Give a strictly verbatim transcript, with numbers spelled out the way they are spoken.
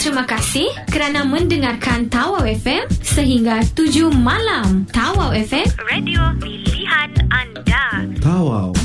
Terima kasih kerana mendengarkan Tawau F M sehingga tujuh malam. Tawau F M, radio pilihan anda. Tawau.